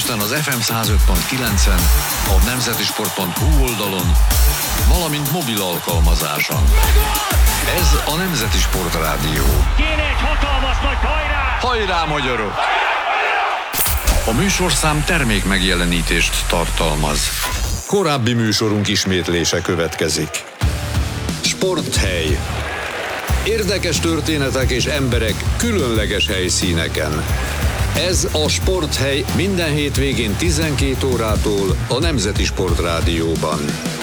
Budapesten az FM 105.9-en, a nemzetisport.hu oldalon, valamint mobil alkalmazáson. Ez a Nemzeti Sport Rádió. Kéne egy hatalmas nagy hajrá! Hajrá, magyarok! A műsorszám termék megjelenítést tartalmaz. Korábbi műsorunk ismétlése következik. Sporthely. Érdekes történetek és emberek különleges helyszíneken. Ez a Sporthely minden hétvégén 12 órától a Nemzeti Sport Rádióban.